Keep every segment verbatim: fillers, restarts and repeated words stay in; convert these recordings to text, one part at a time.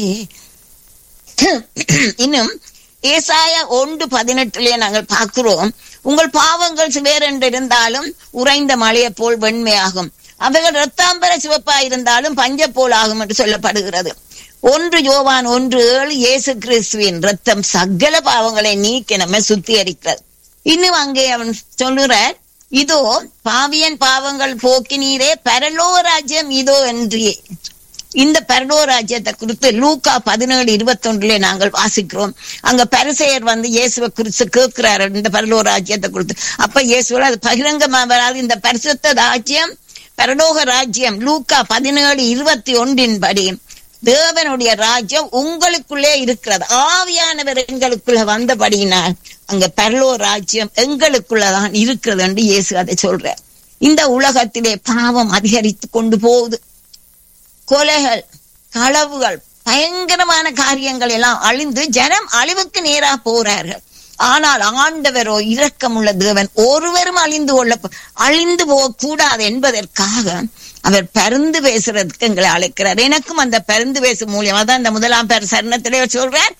இன்னும் ஏசாயா ஒன்று பதினெட்டுலயே நாங்கள் பார்க்கிறோம், உங்கள் பாவங்கள் வேறென்று இருந்தாலும் உறைந்த மழையை போல் வெண்மையாகும், அவைகள் இரத்தாம்பர சிவப்பா இருந்தாலும் பஞ்ச போல் ஆகும் என்று சொல்லப்படுகிறது. ஒன்று யோவான் ஒன்று ஏழு இயேசு கிறிஸ்துவின் ரத்தம் சகல பாவங்களை நீக்கி நம்ம சுத்திகரிக்கிறது. இன்னும் அங்கே அவன் சொல்லுறார், இதோ பாவியன் பாவங்கள் போக்கினீரே, பரலோக ராஜ்யம் இதோ என்று. இந்த பரலோக ராஜ்யத்தை குறித்து லூக்கா பதினேழு இருபத்தி ஒன்றுல நாங்கள் வாசிக்கிறோம். அங்க பரிசேயர் வந்து இயேசுவை குறித்து கேட்கிறாரு இந்த பரலோக ராஜ்யத்தை குறித்து. அப்ப இயேசுவோட அது பகிரங்கமா வராது. இந்த பரிசுத்த ராஜ்யம், பரலோக ராஜ்யம் லூக்கா பதினேழு இருபத்தி ஒன்றின் படி தேவனுடைய ராஜ்யம் உங்களுக்குள்ளே இருக்கிறது. ஆவியானவர் எங்களுக்குள்ள வந்தபடியினால் அங்க பரலோக ராஜ்யம் எங்களுக்குள்ளதான் இருக்கிறது என்று இயேசு அதை சொல்றார். இந்த உலகத்திலே பாவம் அதிகரித்து கொண்டு போகுது. கொலைகள், களவுகள், பயங்கரமான காரியங்கள் எல்லாம் அழிந்து ஜனம் அழிவுக்கு நேரா போறார்கள். ஆனால் ஆண்டவரோ இரக்கமுள்ள தேவன், ஒருவரும் அழிந்து கொள்ள அழிந்து போக கூடாது என்பதற்காக அவர் பரிந்து பேசுறதுக்கு எங்களை அழைக்கிறார். எனக்கும் அந்த பரிந்து பேசும் மூலியமா தான் இந்த முதலாம் பேர் சரணத்திலே சொல்றார்,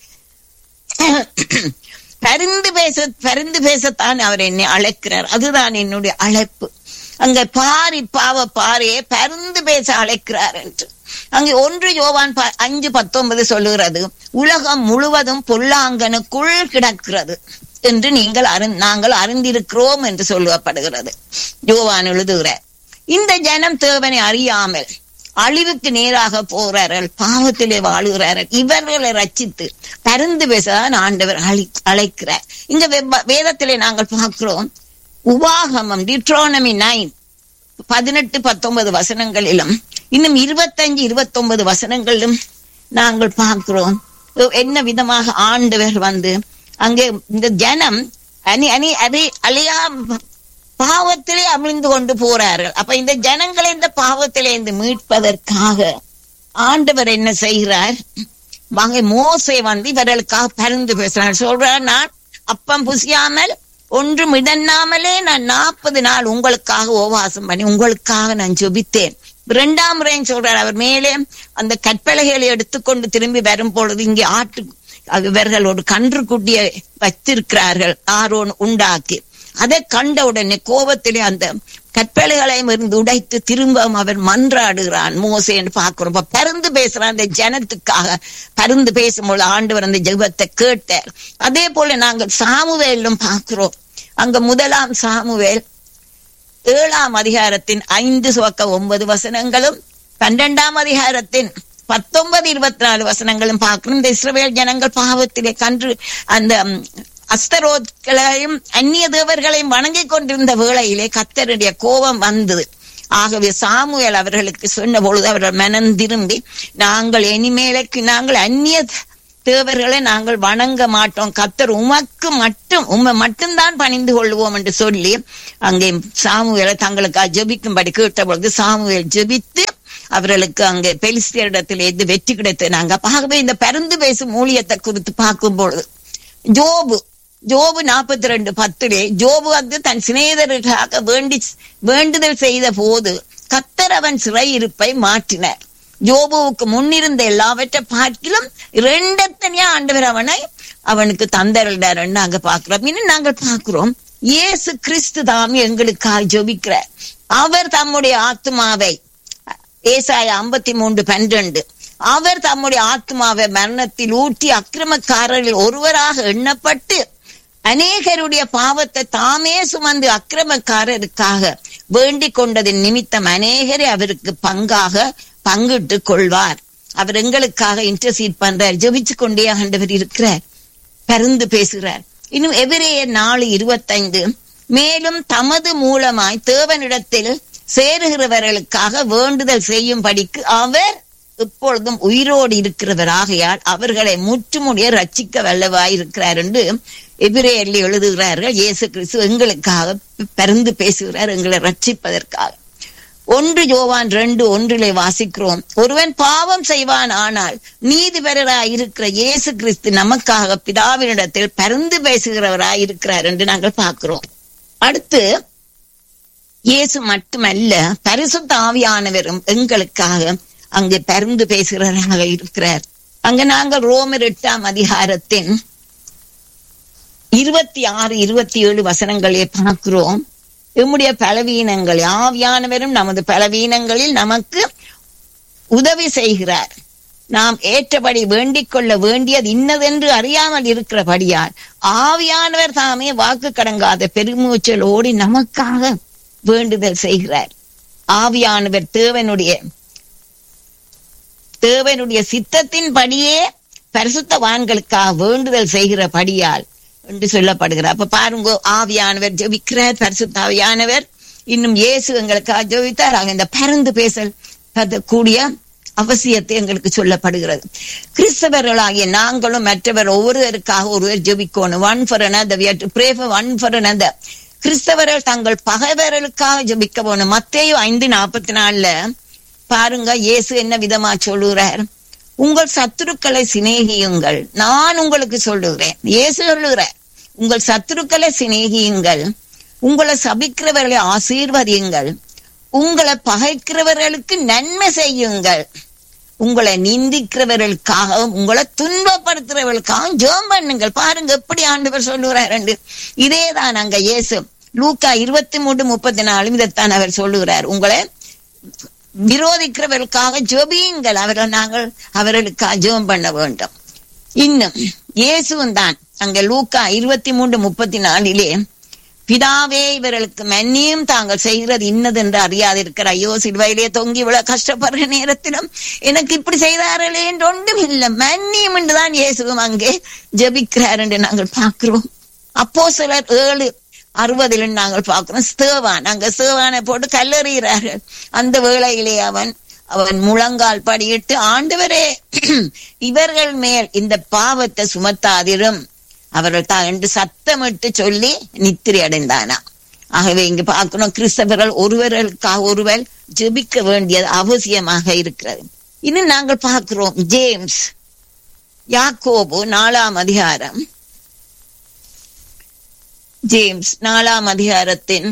பரிந்து பேச பரிந்து பேசத்தான் அவர் என்னை அழைக்கிறார். அதுதான் என்னுடைய அழைப்பு. அங்க பாரி பாவ பாரியே பரிந்து பேச அழைக்கிறார் என்று. அங்கே ஒன்று யோவான் அஞ்சு பத்தொன்பது சொல்லுகிறது, உலகம் முழுவதும் பொல்லாங்கனுக்குள் கிடக்கிறது என்று நீங்கள் அறி நாங்கள் அறிந்திருக்கிறோம் என்று சொல்லப்படுகிறது. யோவான் எழுதுகிறார், இந்த ஜனம் தேவனை அறியாமல் அழிவுக்கு நேராக போறார்கள், பாவத்திலே வாழுகிறார்கள். இவர்களை ரட்சித்து பரிந்து பேசதான் ஆண்டவர் அழி அழைக்கிறார். இங்க வேதத்திலே நாங்கள் பார்க்கிறோம், உபாகமம் டிட்ரோனமி நைன் பதினெட்டு பத்தொன்பது வசனங்களிலும் இன்னும் இருபத்தஞ்சு இருபத்தி ஒன்பது வசனங்களிலும் நாங்கள் பார்க்கிறோம் என்ன விதமாக ஆண்டவர் வந்து அங்கே இந்த ஜனம் அணி அணி அதை அழியா பாவத்திலே அமிழ்ந்து கொண்டு போறார்கள். அப்ப இந்த ஜனங்களை இந்த பாவத்திலே இருந்து மீட்பதற்காக ஆண்டவர் என்ன செய்கிறார், வாங்க மோசே வந்து இவர்களுக்காக பரிந்து பேசுறார். சொல்றார், நான் அப்பம் புசியாமல் ஒன்றும் இடன்னாமலே நான் நாற்பது நாள் உங்களுக்காக உபவாசம் பண்ணி உங்களுக்காக நான் ஜெபித்தேன். இரண்டாம் முறையும் சொல்றார், அவர் மேலே அந்த கற்பலகைகளை எடுத்துக்கொண்டு திரும்பி வரும் பொழுது இங்கே ஆட்டு இவர்கள் ஒரு கன்று குட்டியை வைத்திருக்கிறார்கள் ஆரோன் உண்டாக்கி. அதை கண்ட உடனே கோபத்திலே அந்த கற்பலைகளையும் இருந்து உடைத்து திரும்பவும் அவர் மன்றாடுகிறான் மோசேன்னு பார்க்கிறோம். பரிந்து பேசுறான் அந்த ஜனத்துக்காக. பரிந்து பேசும்போது ஆண்டவர் அந்த ஜெபத்தை கேட்டார். அதே போல நாங்கள் சாமுவேலும் பார்க்கிறோம். அங்க முதலாம் சாமுவேல் ஏழாம் அதிகாரத்தின் ஐந்து துவக்க ஒன்பது வசனங்களும் பன்னிரெண்டாம் அதிகாரத்தின் பத்தொன்பது இருபத்தி நாலு வசனங்களும் பார்க்கிறோம். இந்த இஸ்ரவேல் ஜனங்கள் பாவத்திலே கன்று அந்த அஸ்தரோத்களையும் அந்நிய தேவர்களையும் வணங்கி கொண்டிருந்த வேளையிலே கர்த்தருடைய கோபம் வந்தது. ஆகவே சாமுவேல் அவர்களுக்கு சொன்ன பொழுது அவர்கள் மனம் திரும்பி, நாங்கள் இனிமேலுக்கு நாங்கள் அந்நிய தேவர்களை நாங்கள் வணங்க மாட்டோம், கர்த்தர் உமக்கு மட்டும் உண்மை மட்டும்தான் பணிந்து கொள்வோம் என்று சொல்லி அங்கே சாமுவேலை தங்களுக்கு ஜெபிக்கும்படி கேட்ட பொழுது சாமுவேல் ஜெபித்து அவர்களுக்கு அங்கே பெலிஸ்தியரிடத்தில் எது வெற்றி கிடைத்தது. நாங்க ஆகவே இந்த பரிந்து பேசும் ஊழியத்தை குறித்து பார்க்கும் பொழுது ஜோபு ஜோபு நாற்பத்தி ரெண்டு பத்திலே ஜோபு வந்து தன் சிநேகிதருக்காக வேண்டி வேண்டுதல் செய்த போது கர்த்தர் அவன் சிறையிருப்பை மாற்றினார். ஜோபுவுக்கு முன்னிருந்த எல்லாவற்றை பார்க்கிலும் இரண்டத்தனையா ஆண்டவர் அவனை அவனுக்கு தந்தருடார் நாங்க பாக்குறோம். இன்னும் நாங்கள் பார்க்கிறோம், இயேசு கிறிஸ்து தாமே எங்களுக்காக ஜெபிக்கிறார். அவர் தம்முடைய ஆத்மாவை ஏசாயா ஐம்பத்தி மூன்று பன்னிரண்டு அவர் தம்முடைய ஆத்மாவை மரணத்தில் ஊற்றி அக்கிரமக்காரரில் ஒருவராக எண்ணப்பட்டு அநேகருடைய பாவத்தை தாமே சுமந்து அக்கிரமக்காரருக்காக வேண்டிக் கொண்டதின் நிமித்தம் அநேகரை அவருக்கு பங்காக பங்கிட்டு கொள்வார். அவர் எங்களுக்காக இன்டர்சீட் பண்றார், ஜெபிச்சு கொண்டே ஆண்டவர் இருக்கிறார், பரிந்து பேசுகிறார். இன்னும் எபிரேயர் நாலு இருபத்தைந்து மேலும் தமது மூலமாய் தேவனிடத்தில் சேருகிறவர்களுக்காக வேண்டுதல் செய்யும்படிக்கு அவர் இப்பொழுதும் உயிரோடு இருக்கிறவராகையால் அவர்களை முற்றுமுடிய ரட்சிக்க வல்லவாய் இருக்கிறார் என்று எபிரேயர்ல எழுதுகிறார்கள். இயேசு கிறிஸ்து எங்களுக்காக பரிந்து பேசுகிறார், எங்களை ரட்சிப்பதற்காக. ஒன்று யோவான் ரெண்டு ஒன்றிலே வாசிக்கிறோம், ஒருவன் பாவம் செய்வான் ஆனால் நீதிபரராய் இருக்கிற இயேசு கிறிஸ்து நமக்காக பிதாவினிடத்தில் பரிந்து பேசுகிறவராய் இருக்கிறார் என்று நாங்கள் பார்க்கிறோம். அடுத்து இயேசு மட்டுமல்ல, பரிசுத்த ஆவியானவரும் எங்களுக்காக அங்கே பரிந்து பேசுகிறவராக இருக்கிறார். அங்க நாங்கள் ரோமர் எட்டாம் அதிகாரத்தின் இருபத்தி ஆறு இருபத்தி ஏழு வசனங்களே பார்க்கிறோம். நம்முடைய பலவீனங்கள், ஆவியானவரும் நமது பலவீனங்களில் நமக்கு உதவி செய்கிறார். நாம் ஏற்றபடி வேண்டிக் கொள்ள வேண்டியது இன்னதென்று அறியாமல் இருக்கிறபடியால் ஆவியானவர் தாமே வாக்கு கடங்காத பெருமூச்சலோடு நமக்காக வேண்டுதல் செய்கிறார். ஆவியானவர் தேவனுடைய தேவனுடைய சித்தத்தின் படியே பரிசுத்தவான்களுக்காக வேண்டுதல் செய்கிறபடியால் என்று சொல்லப்படுகிறார். அப்ப பாருங்க, ஆவியானவர் ஜெபிக்கிறார், பரிசுத்த ஆவியானவர் இன்னும் இயேசு எங்களுக்காக ஜெபித்தார். ஆக இந்த பரந்து பேசல் கூடிய அவசியத்தை எங்களுக்கு சொல்லப்படுகிறது. கிறிஸ்தவர்களாகிய நாங்களும் மற்றவர் ஒவ்வொருவருக்காக ஒருவர் ஜெபிக்கணும். One for another, we have to pray for one for another. கிறிஸ்தவர்கள் தங்கள் பகைவர்களுக்காக ஜெபிக்க போகணும். மத்தேயு ஐந்து நாற்பத்தி நாலுல பாருங்க, இயேசு என்ன விதமா சொல்லுகிறார்? உங்கள் சத்துருக்களை சிநேகியுங்கள், நான் உங்களுக்கு சொல்லுகிறேன். இயேசு சொல்லுகிறார், உங்கள் சத்துருக்களை சிநேகியுங்கள், உங்களை சபிக்கிறவர்களை ஆசீர்வதியுங்கள், உங்களை பகைக்கிறவர்களுக்கு நன்மை செய்யுங்கள், உங்களை நிந்திக்கிறவர்களுக்காகவும் உங்களை துன்பப்படுத்துறவர்களுக்காகவும் ஜெபம் பண்ணுங்கள். பாருங்க எப்படி ஆண்டவர் சொல்லுகிறார் என்று. இதேதான் அங்க இயேசு லூக்கா இருபத்தி மூன்று முப்பத்தி நாலும் இதைத்தான் அவர் சொல்லுகிறார். உங்களை விரோதிக்கிறவர்களுக்காக ஜெபியுங்கள், அவர்கள் நாங்கள் அவர்களுக்காக ஜெபம் பண்ண வேண்டும். இன்னும் இயேசுவும் தான் அங்க லூக்கா இருபத்தி மூன்று முப்பத்தி நாலிலே, பிதாவே இவர்களுக்கு மன்னியும் தாங்கள் செய்கிறது இன்னதென்று அறியாதிருக்கிற ஐயோ சிலுவையிலே தொங்கி இவ்வளவு கஷ்டப்படுற நேரத்திலும் எனக்கு இப்படி செய்தார்களே என்று ஒன்றும் இல்லை, மன்னியும் என்றுதான் இயேசுவும் அங்கே ஜெபிக்கிறார் என்று நாங்கள் பார்க்கிறோம். அப்போஸ்தலர் ஏழு அறுபதில் நாங்கள் பார்க்கிறோம், ஸ்தேவான் அங்க ஸ்தேவானை போட்டு கல்லெறிகிறார்கள். அந்த வேளையிலே அவன் அவன் முழங்கால் படியிட்டு, ஆண்டவரே இவர்கள் மேல் இந்த பாவத்தை சுமத்தாதிரும் அவர்கள் தான் என்று சத்தமிட்டு சொல்லி நித்திரை அடைந்தானா. ஆகவே இங்கு பார்க்கணும், கிறிஸ்தவர்கள் ஒருவர்களுக்காக ஒருவர் ஜெபிக்க வேண்டியது அவசியமாக இருக்கிறது. இன்னும் நாங்கள் பார்க்கிறோம், ஜேம்ஸ் யாக்கோபு நாலாம் அதிகாரம், ஜேம்ஸ் நாலாம் அதிகாரத்தின்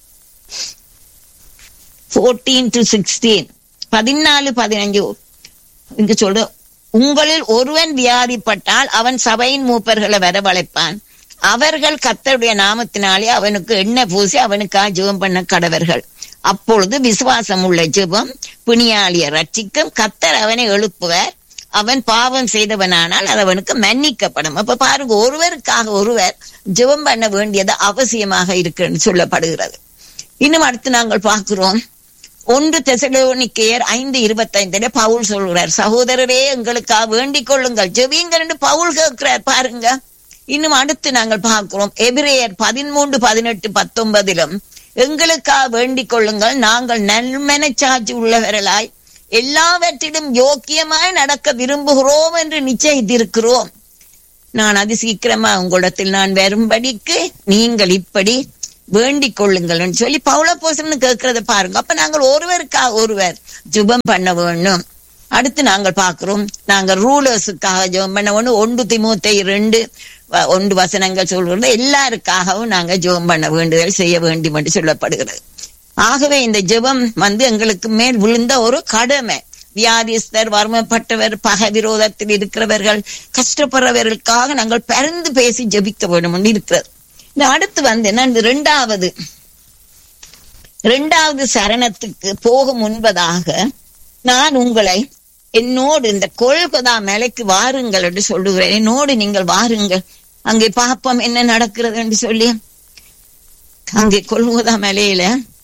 பதினான்கு டு பதினாறு பதினாலு பதினஞ்சு இங்கு சொல்ற, உங்களில் ஒருவன் வியாதிப்பட்டால் அவன் சபையின் மூப்பர்களை வரவழைப்பான், அவர்கள் கர்த்தருடைய நாமத்தினாலே அவனுக்கு எண்ணெய் பூசி அவனுக்காக ஜெபம் பண்ண கடவர்கள். அப்பொழுது விசுவாசம் உள்ள ஜெபம் பிணியாளியை ரட்சிக்கும், கர்த்தர் அவனை எழுப்புவர், அவன் பாவம் செய்தவனானால் அது அவனுக்கு மன்னிக்கப்படும். அப்ப பாருங்க, ஒருவருக்காக ஒருவர் ஜெபம் பண்ண வேண்டியது அவசியமாக இருக்குன்னு சொல்லப்படுகிறது. இன்னும் அடுத்து நாங்கள் பார்க்கிறோம், ஒன்று தெசலோனிக்கேயர் ஐந்து இருபத்தி ஐந்துல பவுல் சொல்கிறார், சகோதரரே எங்களுக்காக வேண்டிக் கொள்ளுங்கள், ஜெபியுங்கள் என்று பவுல் கேட்கிறார். பாருங்க, இன்னும் அடுத்து நாங்கள் பார்க்கிறோம், எபிரேயர் பதிமூன்று பதினெட்டு பத்தொன்பதிலும் எங்களுக்காக வேண்டிக் கொள்ளுங்கள், நாங்கள் நல்மனச்சாட்சி உள்ளவர்களாய் எல்லாவற்றிலும் யோக்கியமாய் நடக்க விரும்புகிறோம் என்று நிச்சயித்திருக்கிறோம். நான் அதி சீக்கிரமா உங்களிடத்தில் நான் வரும்படிக்கு நீங்கள் இப்படி வேண்டிக் கொள்ளுங்கள் சொல்லி பவுலப்போஸ்தலன் கேட்கிறத பாருங்க. அப்ப நாங்கள் ஒருவருக்காக ஒருவர் ஜெபம் பண்ண வேணும். அடுத்து நாங்கள் பார்க்கிறோம், நாங்கள் ரூலர்ஸுக்காக ஜெபம் பண்ண வேணும். ஒன்று தீமோத்தேயு ரெண்டு ஒன்று வசனங்கள் சொல்கிறது, எல்லாருக்காகவும் நாங்கள் ஜெபம் பண்ண வேண்டுதல் செய்ய வேண்டும் என்று சொல்லப்படுகிறது. ஆகவே இந்த ஜெபம் வந்து எங்களுக்கு மேல் விழுந்த ஒரு கடமை. வியாதிஸ்தர், வறுமைப்பட்டவர், பகை விரோதத்தில் இருக்கிறவர்கள், கஷ்டப்படுறவர்களுக்காக நாங்கள் பரிந்து பேசி ஜெபிக்க வேண்டும் என்று இருக்கிறது. இந்த அடுத்து வந்து என்ன, இந்த இரண்டாவது இரண்டாவது சரணத்துக்கு போக முன்பதாக நான் உங்களை என்னோடு இந்த கொல்கொதா மலைக்கு வாருங்கள் என்று சொல்லுகிறேன். என்னோடு நீங்கள் வாருங்கள், அங்கே பாப்பம் என்ன நடக்கிறது என்று சொல்லி. அங்கே கொல்கொதா மலையில